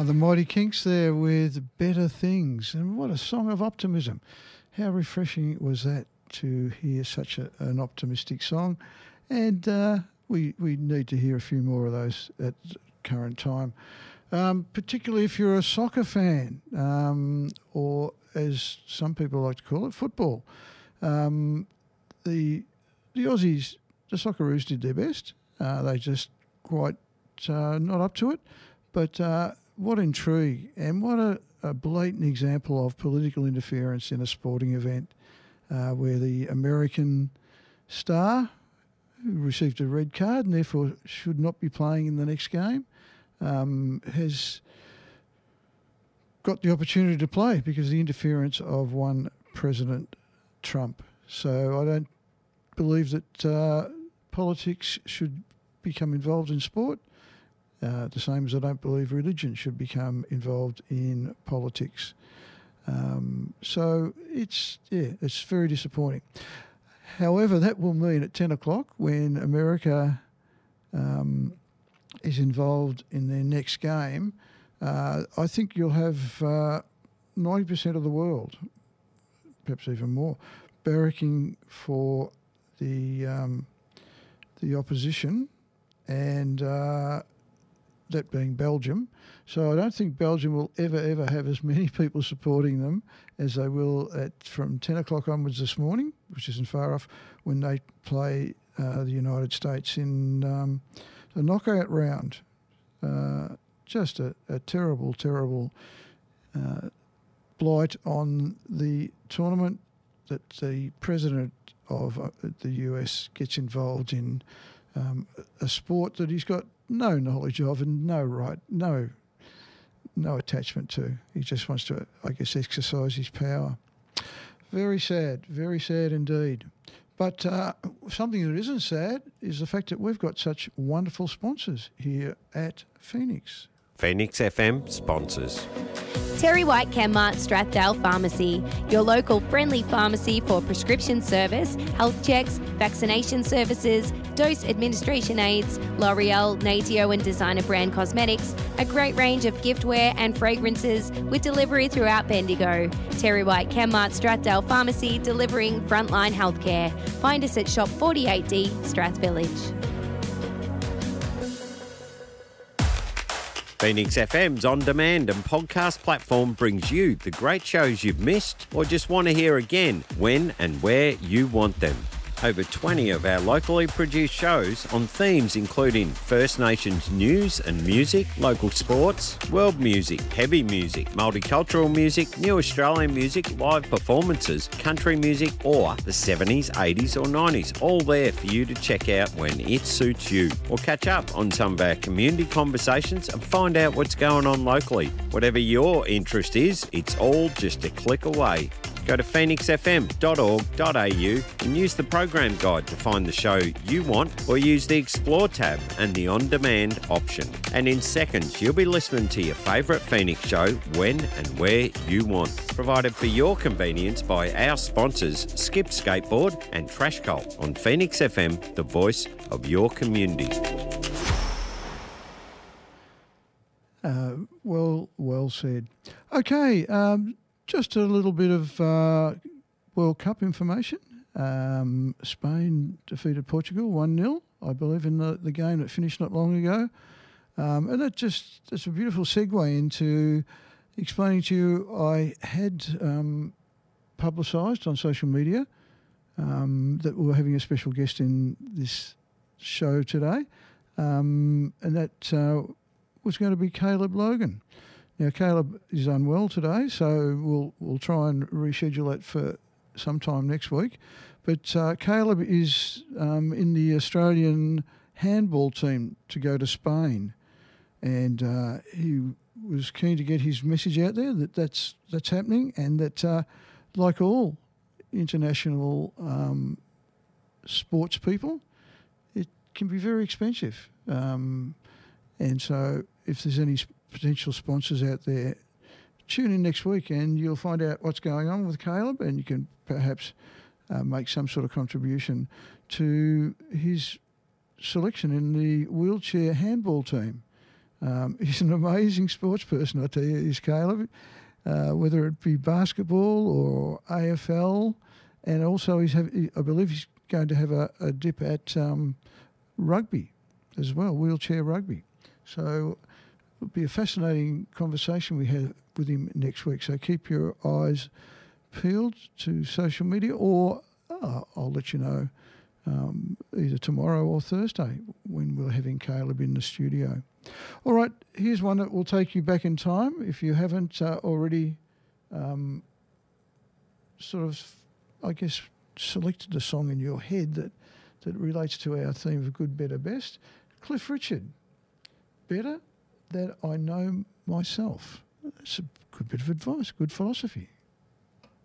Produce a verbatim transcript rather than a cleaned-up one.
the Mighty Kinks there with Better Things. And what a song of optimism. How refreshing was that to hear such a, an optimistic song. And uh, we, we need to hear a few more of those at current time, um, particularly if you're a soccer fan um, or, as some people like to call it, football. Um, the, the Aussies, the Socceroos did their best. Uh, they just quite uh, not up to it. But uh, what intrigue and what a, a blatant example of political interference in a sporting event uh, where the American star, who received a red card and therefore should not be playing in the next game, um, has got the opportunity to play because of the interference of one President Trump. So I don't believe that uh, politics should become involved in sport. Uh, the same as I don't believe religion should become involved in politics. Um, so it's, yeah, it's very disappointing. However, that will mean at ten o'clock when America um, is involved in their next game, uh, I think you'll have uh, ninety percent of the world, perhaps even more, barracking for the, um, the opposition and... Uh, that being Belgium. So I don't think Belgium will ever, ever have as many people supporting them as they will at from ten o'clock onwards this morning, which isn't far off, when they play uh, the United States in um, the knockout round. Uh, just a, a terrible, terrible uh, blight on the tournament that the president of uh, the U S gets involved in um, a sport that he's got no knowledge of and no right, no no attachment to. He just wants to, I guess, exercise his power. Very sad, very sad indeed. But uh, something that isn't sad is the fact that we've got such wonderful sponsors here at Phoenix. Phoenix F M sponsors. Terry White Chemmart Strathdale Pharmacy, your local friendly pharmacy for prescription service, health checks, vaccination services, dose administration aids, L'Oreal, Natio and designer brand cosmetics, a great range of giftware and fragrances with delivery throughout Bendigo. Terry White Chemmart Strathdale Pharmacy, delivering frontline healthcare. Find us at Shop forty-eight D, Strath Village. Phoenix F M's on-demand and podcast platform brings you the great shows you've missed or just want to hear again when and where you want them. Over twenty of our locally produced shows on themes including First Nations news and music, local sports, world music, heavy music, multicultural music, new Australian music, live performances, country music or the seventies, eighties or nineties, all there for you to check out when it suits you. Or catch up on some of our community conversations and find out what's going on locally. Whatever your interest is, it's all just a click away. Go to phoenix f m dot org dot a u and use the program guide to find the show you want, or use the Explore tab and the On-Demand option. And in seconds, you'll be listening to your favourite Phoenix show when and where you want. Provided for your convenience by our sponsors, Skip Skateboard and Trash Cult on Phoenix F M, the voice of your community. Uh, well, well said. Okay, um... just a little bit of uh, World Cup information. Um, Spain defeated Portugal one nil, I believe, in the, the game that finished not long ago. Um, and that just, that's a beautiful segue into explaining to you, I had um, publicised on social media um, that we were having a special guest in this show today. Um, and that uh, was going to be Caleb Logan. Now, Caleb is unwell today, so we'll we'll try and reschedule that for sometime next week. But uh, Caleb is um, in the Australian handball team to go to Spain, and uh, he was keen to get his message out there that that's, that's happening, and that, uh, like all international um, sports people, it can be very expensive. Um, and so if there's any potential sponsors out there, tune in next week and you'll find out what's going on with Caleb, and you can perhaps uh, make some sort of contribution to his selection in the wheelchair handball team. Um, he's an amazing sports person, I tell you, is Caleb, uh, whether it be basketball or A F L, and also he's have, I believe he's going to have a, a dip at um, rugby as well, wheelchair rugby. So it'll be a fascinating conversation we have with him next week. So keep your eyes peeled to social media, or oh, I'll let you know um, either tomorrow or Thursday when we're having Caleb in the studio. All right, here's one that will take you back in time if you haven't uh, already um, sort of, I guess, selected a song in your head that, that relates to our theme of good, better, best. Cliff Richard, Better That I Know Myself. That's a good bit of advice, good philosophy.